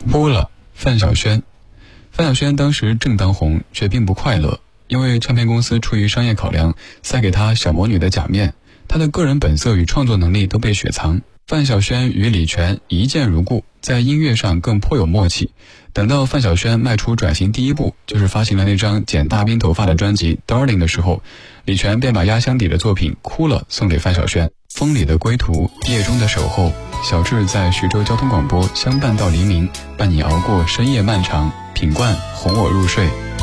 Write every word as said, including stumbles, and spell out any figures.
哭了，范晓萱。范晓萱当时正当红，却并不快乐，因为唱片公司出于商业考量，塞给她小魔女的假面，她的个人本色与创作能力都被雪藏。范晓萱与李泉一见如故，在音乐上更颇有默契。等到范晓萱迈出转型第一步，就是发行了那张剪大兵头发的专辑 Darling 的时候，李泉便把压箱底的作品哭了送给范晓萱。风里的归途，夜中的守候，小智在徐州交通广播相伴到黎明，伴你熬过深夜漫长，品冠哄我入睡。